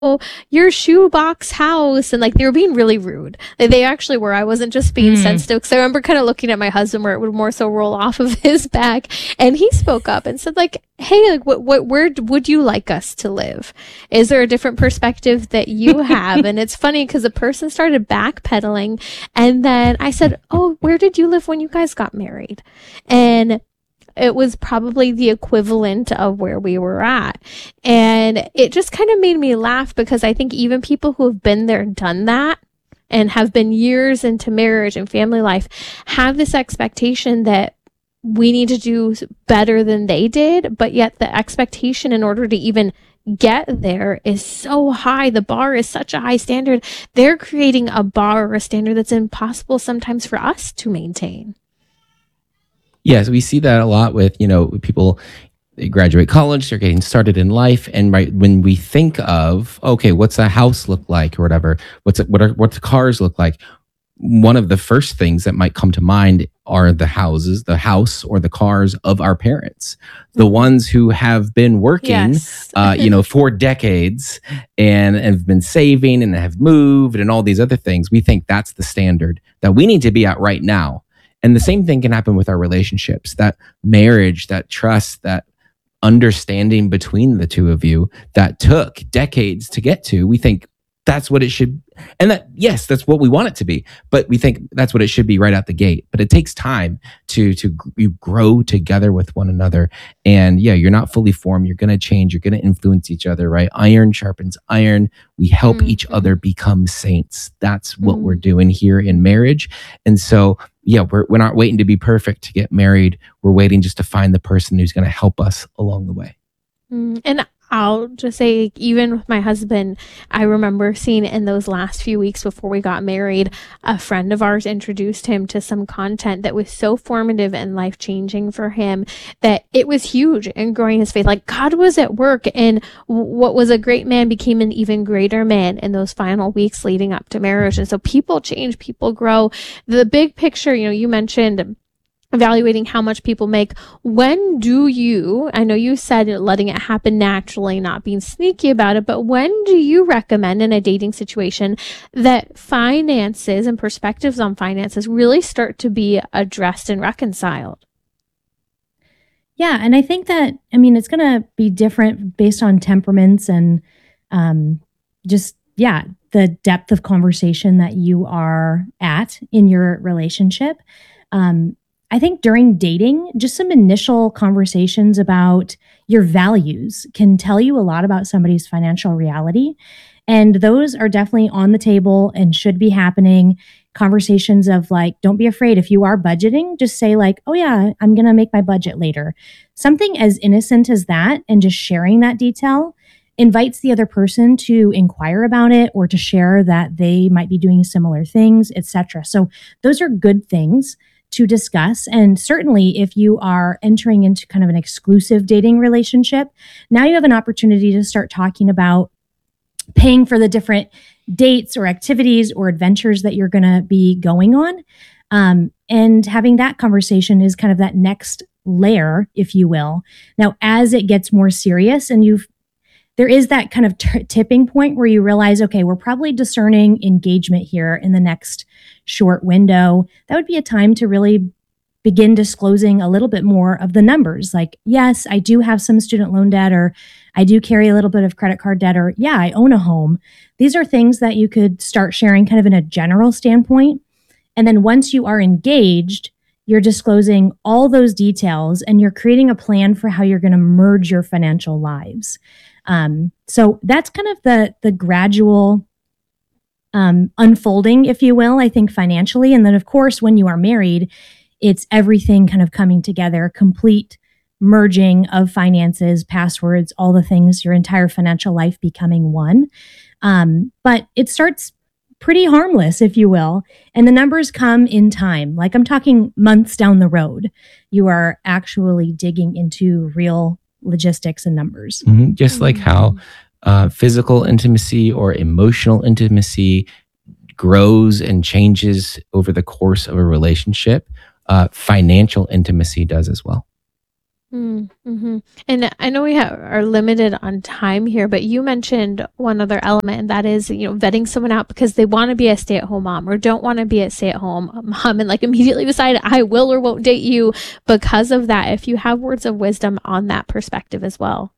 oh, your shoebox house. And like they were being really rude. Like, they actually were. I wasn't just being sensitive, because I remember kind of looking at my husband where it would more so roll off of his back. And he spoke up and said, like, hey, like, where would you like us to live? Is there a different perspective that you have? And it's funny because the person started backpedaling. And then I said, oh, where did you live when you guys got married? And it was probably the equivalent of where we were at. And it just kind of made me laugh, because I think even people who have been there, done that, and have been years into marriage and family life have this expectation that we need to do better than they did. But yet the expectation in order to even get there is so high. The bar is such a high standard. They're creating a bar or a standard that's impossible sometimes for us to maintain. Yes, we see that a lot with, people, they graduate college, they're getting started in life. And right when we think of, okay, what's a house look like or whatever, what the cars look like? One of the first things that might come to mind are the house or the cars of our parents, the ones who have been working, Yes. for decades and have been saving and have moved and all these other things. We think that's the standard that we need to be at right now. And the same thing can happen with our relationships, that marriage, that trust, that understanding between the two of you that took decades to get to. We think that's what it should, and that, yes, that's what we want it to be, but we think that's what it should be right out the gate. But it takes time to you grow together with one another. And yeah, you're not fully formed. You're going to change. You're going to influence each other, right? Iron sharpens iron. We help each other become saints. That's what we're doing here in marriage. And so, yeah, we're not waiting to be perfect to get married. We're waiting just to find the person who's going to help us along the way. And I'll just say, even with my husband, I remember seeing in those last few weeks before we got married, a friend of ours introduced him to some content that was so formative and life-changing for him that it was huge in growing his faith. Like, God was at work, and what was a great man became an even greater man in those final weeks leading up to marriage. And so people change, people grow. The big picture, you mentioned evaluating how much people make. When do you, I know you said letting it happen naturally, not being sneaky about it, but when do you recommend in a dating situation that finances and perspectives on finances really start to be addressed and reconciled? Yeah, and I think that, it's going to be different based on temperaments and the depth of conversation that you are at in your relationship. I think during dating, just some initial conversations about your values can tell you a lot about somebody's financial reality. And those are definitely on the table and should be happening. Conversations of like, don't be afraid. If you are budgeting, just say like, oh yeah, I'm going to make my budget later. Something as innocent as that, and just sharing that detail invites the other person to inquire about it or to share that they might be doing similar things, etc. So those are good things to discuss. And certainly if you are entering into kind of an exclusive dating relationship, now you have an opportunity to start talking about paying for the different dates or activities or adventures that you're going to be going on. And having that conversation is kind of that next layer, if you will. Now, as it gets more serious and there is that kind of tipping point where you realize, okay, we're probably discerning engagement here in the next short window. That would be a time to really begin disclosing a little bit more of the numbers. Like, yes, I do have some student loan debt, or I do carry a little bit of credit card debt, or yeah, I own a home. These are things that you could start sharing kind of in a general standpoint. And then once you are engaged, you're disclosing all those details and you're creating a plan for how you're going to merge your financial lives. So that's kind of the gradual unfolding, if you will, I think financially. And then of course, when you are married, it's everything kind of coming together, complete merging of finances, passwords, all the things, your entire financial life becoming one. But it starts pretty harmless, if you will. And the numbers come in time. Like I'm talking months down the road, you are actually digging into real logistics and numbers. Just like how physical intimacy or emotional intimacy grows and changes over the course of a relationship, financial intimacy does as well. Mm-hmm. And I know we are limited on time here, but you mentioned one other element, and that is, vetting someone out because they want to be a stay-at-home mom or don't want to be a stay-at-home mom, and like immediately decide I will or won't date you because of that. If you have words of wisdom on that perspective as well.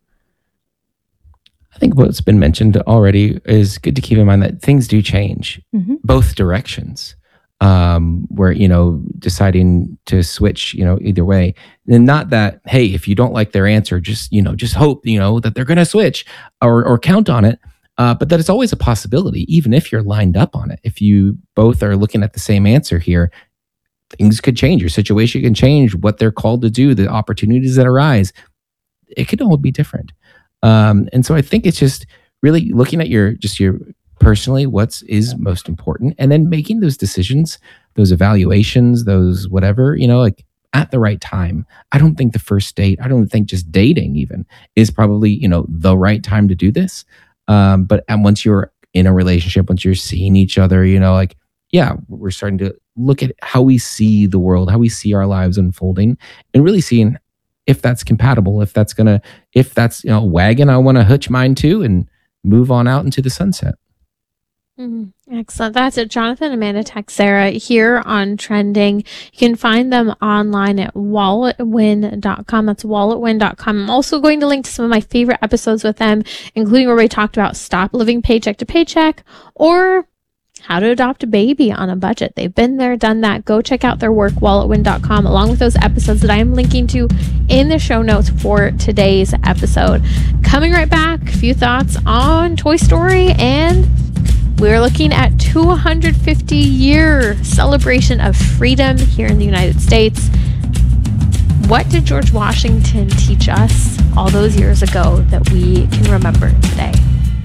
I think what's been mentioned already is good to keep in mind that things do change, both directions. Where, deciding to switch, either way. And not that, hey, if you don't like their answer, just hope, that they're going to switch or count on it. But that it's always a possibility, even if you're lined up on it. If you both are looking at the same answer here, things could change. Your situation can change, what they're called to do, the opportunities that arise. It could all be different. And so I think it's just really looking at your personally, what is most important, and then making those decisions, those evaluations, those whatever, like at the right time. I don't think the first date, I don't think just dating even is probably, the right time to do this. But once you're in a relationship, once you're seeing each other, we're starting to look at how we see the world, how we see our lives unfolding, and really seeing if that's compatible, if that's a wagon I want to hitch mine to and move on out into the sunset. Excellent. That's it. Jonathan, Amanda, Texera here on Trending. You can find them online at walletwin.com. That's walletwin.com. I'm also going to link to some of my favorite episodes with them, including where we talked about stop living paycheck to paycheck or how to adopt a baby on a budget. They've been there, done that. Go check out their work, walletwin.com, along with those episodes that I am linking to in the show notes for today's episode. Coming right back, a few thoughts on Toy Story, and we're looking at 250-year celebration of freedom here in the United States. What did George Washington teach us all those years ago that we can remember today?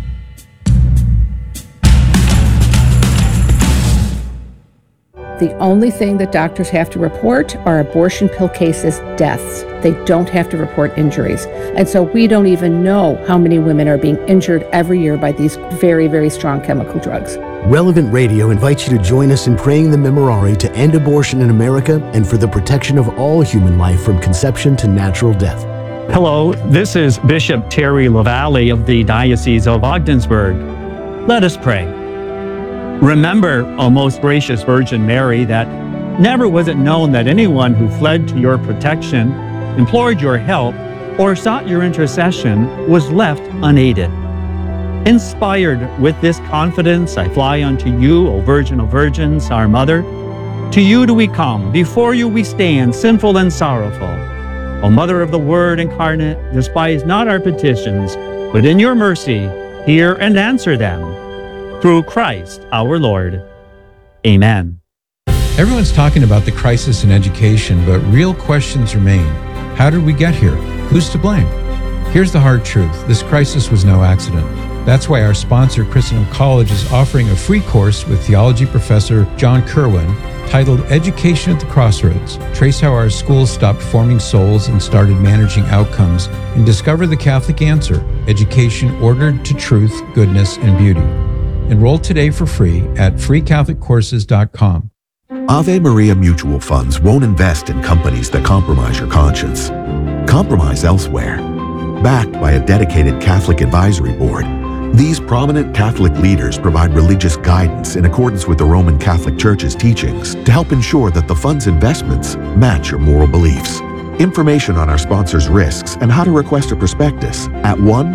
The only thing that doctors have to report are abortion pill cases, deaths. They don't have to report injuries. And so we don't even know how many women are being injured every year by these very, very strong chemical drugs. Relevant Radio invites you to join us in praying the Memorare to end abortion in America and for the protection of all human life from conception to natural death. Hello, this is Bishop Terry LaValle of the Diocese of Ogdensburg. Let us pray. Remember, O most gracious Virgin Mary, that never was it known that anyone who fled to your protection, implored your help, or sought your intercession was left unaided. Inspired with this confidence, I fly unto you, O Virgin of Virgins, our Mother. To you do we come, before you we stand, sinful and sorrowful. O Mother of the Word incarnate, despise not our petitions, but in your mercy, hear and answer them. Through Christ our Lord. Amen. Everyone's talking about the crisis in education, but real questions remain. How did we get here? Who's to blame? Here's the hard truth. This crisis was no accident. That's why our sponsor, Christendom College, is offering a free course with theology professor John Kerwin titled Education at the Crossroads. Trace how our schools stopped forming souls and started managing outcomes, and discover the Catholic answer, education ordered to truth, goodness, and beauty. Enroll today for free at freecatholiccourses.com. Ave Maria Mutual Funds won't invest in companies that compromise your conscience. Compromise elsewhere. Backed by a dedicated Catholic advisory board, these prominent Catholic leaders provide religious guidance in accordance with the Roman Catholic Church's teachings to help ensure that the fund's investments match your moral beliefs. Information on our sponsors' risks and how to request a prospectus at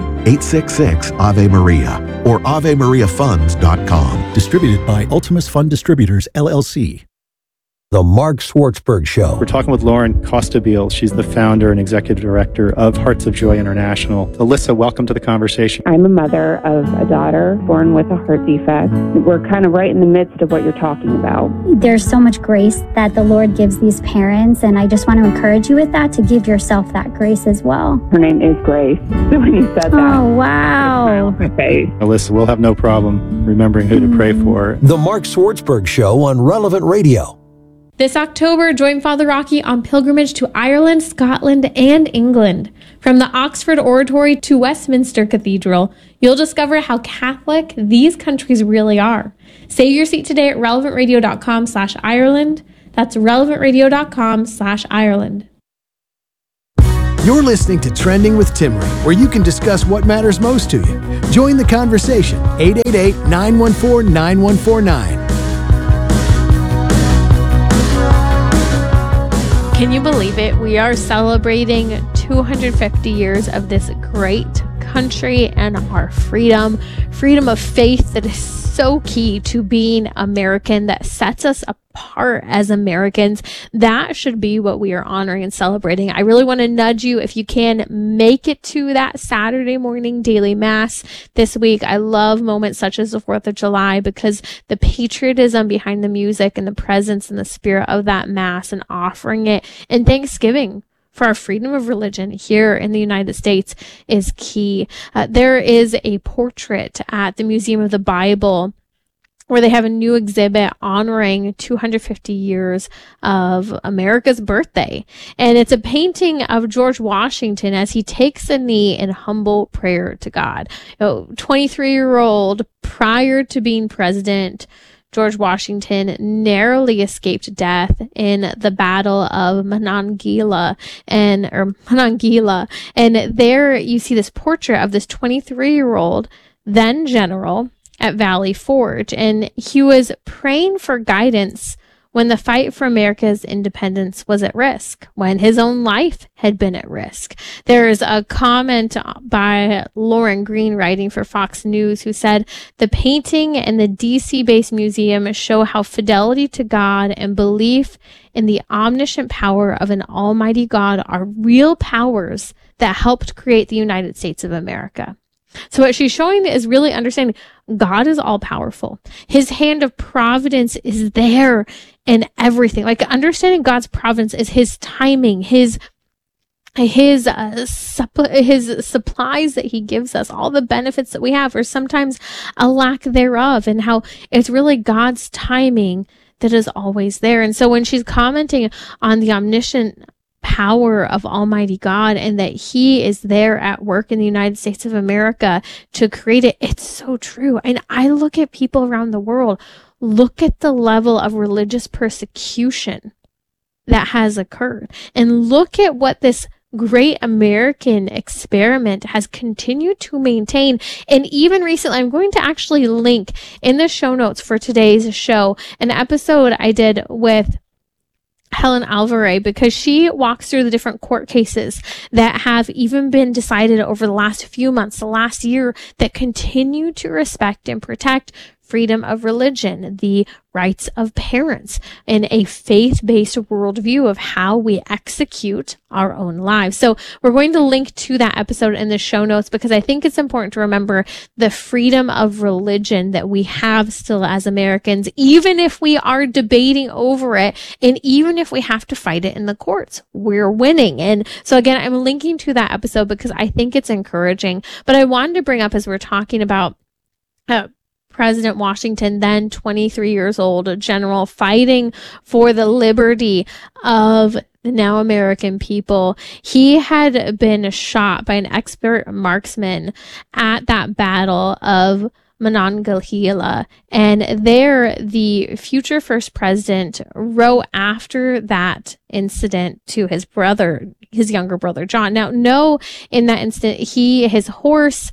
1-866-AVE-MARIA or AveMariaFunds.com. Distributed by Ultimus Fund Distributors, LLC. The Mark Schwartzberg Show. We're talking with Lauren Costabile. She's the founder and executive director of Hearts of Joy International. Alyssa, welcome to the conversation. I'm a mother of a daughter born with a heart defect. We're kind of right in the midst of what you're talking about. There's so much grace that the Lord gives these parents, and I just want to encourage you with that, to give yourself that grace as well. Her name is Grace. So when you said that, oh, wow. Okay. Alyssa, we'll have no problem remembering who to pray for. The Mark Schwartzberg Show on Relevant Radio. This October, join Father Rocky on pilgrimage to Ireland, Scotland, and England. From the Oxford Oratory to Westminster Cathedral, you'll discover how Catholic these countries really are. Save your seat today at relevantradio.com/Ireland. That's relevantradio.com/Ireland. You're listening to Trending with Timmerie, where you can discuss what matters most to you. Join the conversation, 888-914-9149. Can you believe it? We are celebrating 250 years of this great country and our freedom of faith that is so key to being American, that sets us apart as Americans. That should be what we are honoring and celebrating. I really want to nudge you, if you can, make it to that Saturday morning daily mass this week. I love moments such as the 4th of July because the patriotism behind the music and the presence and the spirit of that mass and offering it in Thanksgiving for our freedom of religion here in the United States is key. There is a portrait at the Museum of the Bible where they have a new exhibit honoring 250 years of America's birthday. And it's a painting of George Washington as he takes a knee in humble prayer to God. 23-year-old, prior to being president, George Washington narrowly escaped death in the Battle of Monongahela. And there you see this portrait of this 23-year-old, then general, at Valley Forge. And he was praying for guidance when the fight for America's independence was at risk, when his own life had been at risk. There's a comment by Lauren Green writing for Fox News who said, the painting and the DC-based museum show how fidelity to God and belief in the omniscient power of an almighty God are real powers that helped create the United States of America. So what she's showing is really understanding God is all powerful. His hand of providence is there in everything. Like understanding God's providence is his timing, his supplies that he gives us, all the benefits that we have, or sometimes a lack thereof, and how it's really God's timing that is always there. And so when she's commenting on the omniscient power of Almighty God and that he is there at work in the United States of America to create it, it's so true. And I look at people around the world, look at the level of religious persecution that has occurred, and look at what this great American experiment has continued to maintain. And even recently, I'm going to actually link in the show notes for today's show an episode I did with Helen Alvarez, because she walks through the different court cases that have even been decided over the last few months, the last year, that continue to respect and protect freedom of religion, the rights of parents, and a faith-based worldview of how we execute our own lives. So we're going to link to that episode in the show notes because I think it's important to remember the freedom of religion that we have still as Americans, even if we are debating over it and even if we have to fight it in the courts, we're winning. And so again, I'm linking to that episode because I think it's encouraging. But I wanted to bring up, as we're talking about President Washington, then 23 years old, a general fighting for the liberty of the now American people. He had been shot by an expert marksman at that battle of Monongahela. And there, the future first president wrote after that incident to his brother, his younger brother, John. Now, no, in that instant, his horse,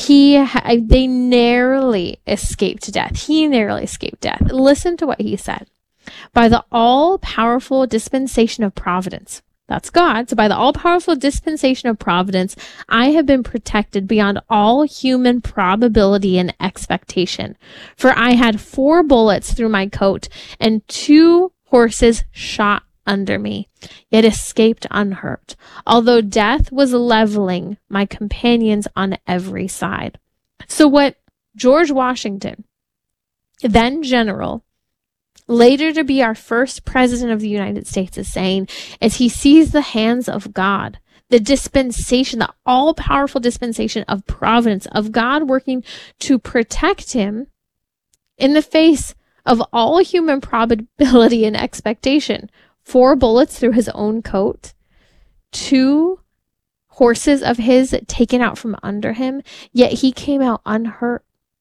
they narrowly escaped death. He narrowly escaped death. Listen to what he said. By the all-powerful dispensation of providence, that's God. So by the all-powerful dispensation of providence, I have been protected beyond all human probability and expectation. For I had 4 bullets through my coat and 2 horses shot under me, yet escaped unhurt, although death was leveling my companions on every side. So what George Washington, then general, later to be our first president of the United States, is saying is he sees the hands of God, the dispensation, the all-powerful dispensation of providence of God working to protect him in the face of all human probability and expectation. 4 bullets through his own coat, 2 horses of his taken out from under him, yet he came out unhurt.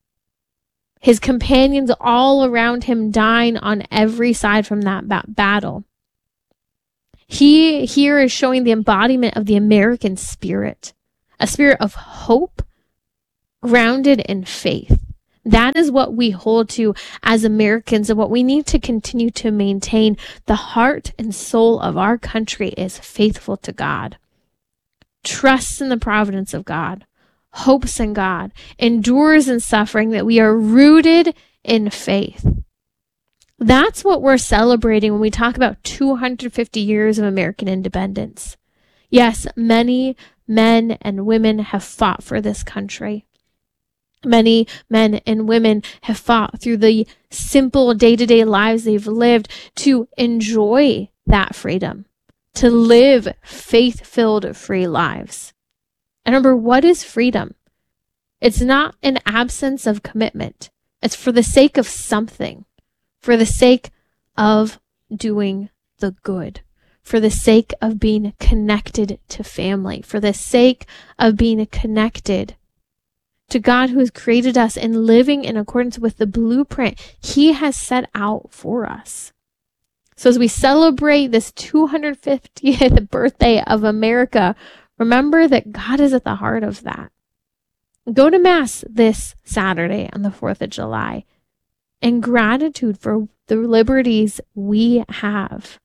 His companions all around him dying on every side from that battle. He here is showing the embodiment of the American spirit, a spirit of hope grounded in faith. That is what we hold to as Americans, and what we need to continue to maintain. The heart and soul of our country is faithful to God, trusts in the providence of God, hopes in God, endures in suffering, that we are rooted in faith. That's what we're celebrating when we talk about 250 years of American independence. Yes, many men and women have fought for this country. Many men and women have fought through the simple day-to-day lives they've lived to enjoy that freedom, to live faith-filled, free lives. And remember, what is freedom? It's not an absence of commitment. It's for the sake of something, for the sake of doing the good, for the sake of being connected to family, for the sake of being connected to God, who has created us and living in accordance with the blueprint He has set out for us. So as we celebrate this 250th birthday of America, remember that God is at the heart of that. Go to Mass this Saturday on the 4th of July in gratitude for the liberties we have.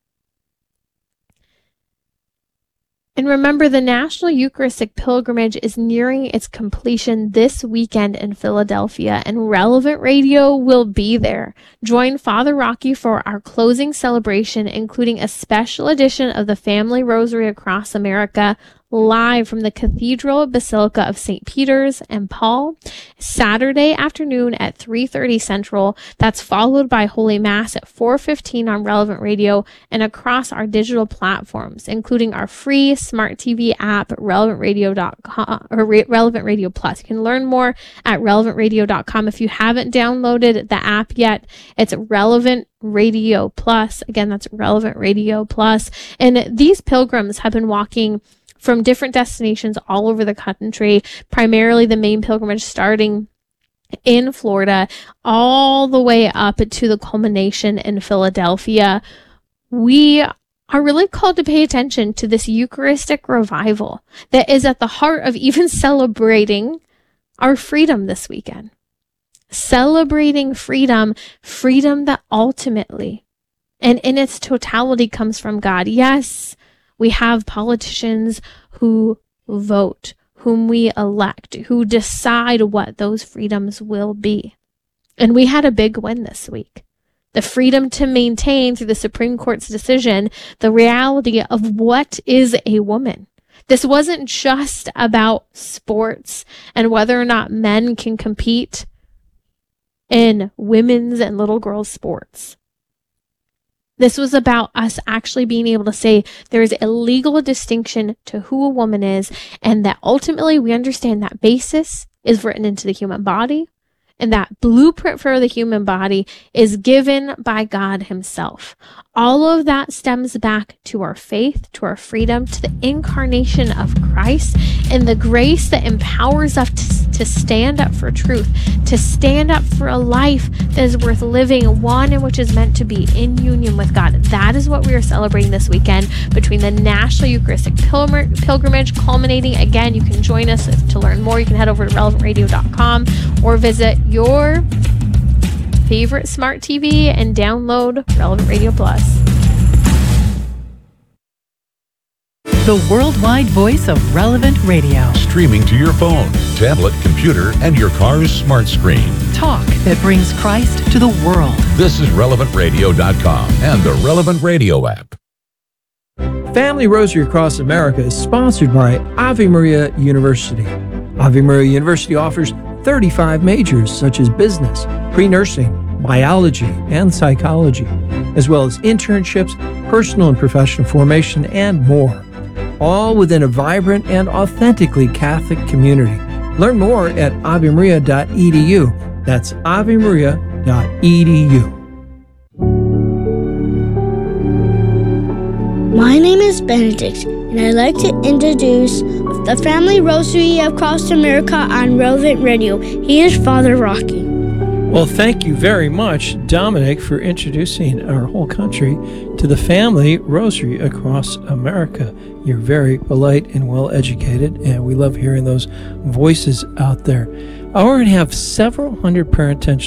And remember, the National Eucharistic Pilgrimage is nearing its completion this weekend in Philadelphia, and Relevant Radio will be there. Join Father Rocky for our closing celebration, including a special edition of the Family Rosary Across America, live from the Cathedral Basilica of St. Peter's and Paul, Saturday afternoon at 3:30 Central. That's followed by Holy Mass at 4:15 on Relevant Radio and across our digital platforms, including our free smart TV app, relevantradio.com or Relevant Radio Plus. You can learn more at relevantradio.com. If you haven't downloaded the app yet, it's Relevant Radio Plus. Again, that's Relevant Radio Plus. And these pilgrims have been walking from different destinations all over the country, primarily the main pilgrimage starting in Florida, all the way up to the culmination in Philadelphia. We are really called to pay attention to this Eucharistic revival that is at the heart of even celebrating our freedom this weekend. Celebrating freedom that ultimately and in its totality comes from God. Yes, we have politicians who vote, whom we elect, who decide what those freedoms will be. And we had a big win this week. The freedom to maintain, through the Supreme Court's decision, the reality of what is a woman. This wasn't just about sports and whether or not men can compete in women's and little girls' sports. This was about us actually being able to say there is a legal distinction to who a woman is, and that ultimately we understand that basis is written into the human body, and that blueprint for the human body is given by God Himself. All of that stems back to our faith, to our freedom, to the incarnation of Christ, and the grace that empowers us to stand up for truth, to stand up for a life that is worth living, one in which is meant to be in union with God. That is what we are celebrating this weekend between the National Eucharistic Pilgrimage culminating. Again, you can join us to learn more. You can head over to relevantradio.com or visit your favorite smart TV and download Relevant Radio Plus. The worldwide voice of Relevant Radio. Streaming to your phone, tablet, computer, and your car's smart screen. Talk that brings Christ to the world. This is relevantradio.com and the Relevant Radio app. Family Rosary Across America is sponsored by Ave Maria University. Ave Maria University offers 35 majors such as business, pre-nursing, biology, and psychology, as well as internships, personal and professional formation, and more. All within a vibrant and authentically Catholic community. Learn more at avemaria.edu. That's avemaria.edu. My name is Benedict, and I'd like to introduce the Family Rosary Across America on Relevant Radio. He is Father Rocky. Well, thank you very much, Dominic, for introducing our whole country to the Family Rosary across America. You're very polite and well educated, and we love hearing those voices out there. We're going to have several hundred parent-attention